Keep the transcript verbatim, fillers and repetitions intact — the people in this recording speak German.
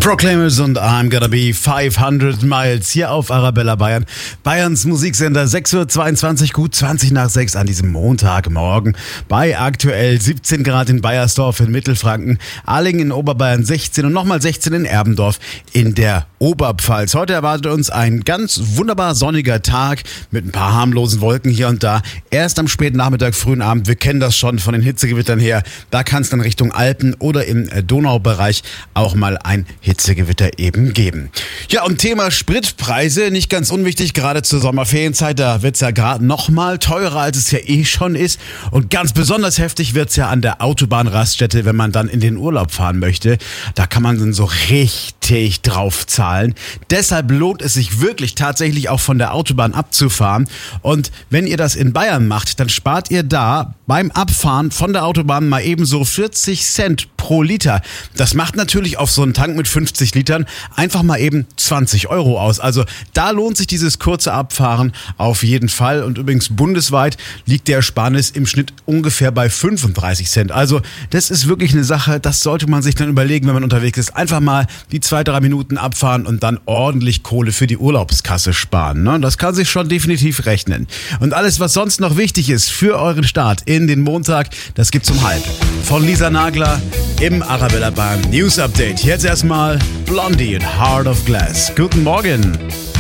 Proclaimers und I'm Gonna Be fünfhundert Miles hier auf Arabella Bayern. Bayerns Musiksender, sechs Uhr zweiundzwanzig, gut zwanzig nach sechs an diesem Montagmorgen. Bei aktuell siebzehn Grad in Baiersdorf in Mittelfranken, Allingen in Oberbayern sechzehn und nochmal sechzehn in Erbendorf in der Oberpfalz. Heute erwartet uns ein ganz wunderbar sonniger Tag mit ein paar harmlosen Wolken hier und da. Erst am späten Nachmittag, frühen Abend, wir kennen das schon von den Hitzegewittern her, da kann es dann Richtung Alpen oder im Donaubereich auch mal ein Hitzegewitter eben geben. Ja, und Thema Spritpreise, nicht ganz unwichtig, gerade zur Sommerferienzeit, da wird's ja gerade noch mal teurer, als es ja eh schon ist. Und ganz besonders heftig wird's ja an der Autobahnraststätte, wenn man dann in den Urlaub fahren möchte. Da kann man dann so richtig drauf zahlen. Deshalb lohnt es sich wirklich tatsächlich auch von der Autobahn abzufahren. Und wenn ihr das in Bayern macht, dann spart ihr da beim Abfahren von der Autobahn mal ebenso vierzig Cent pro Liter. Das macht natürlich auf so einen Tank mit fünfzig Litern einfach mal eben zwanzig Euro aus. Also da lohnt sich dieses kurze Abfahren auf jeden Fall. Und übrigens bundesweit liegt der Ersparnis im Schnitt ungefähr bei fünfunddreißig Cent. Also das ist wirklich eine Sache, das sollte man sich dann überlegen, wenn man unterwegs ist. Einfach mal die zwei, drei Minuten abfahren und dann ordentlich Kohle für die Urlaubskasse sparen. Ne? Das kann sich schon definitiv rechnen. Und alles, was sonst noch wichtig ist für euren Start in den Montag, das gibt's um halb. Von Lisa Nagler im Arabella Bayern News Update. Jetzt erstmal Blondie in Heart of Glass. Guten Morgen.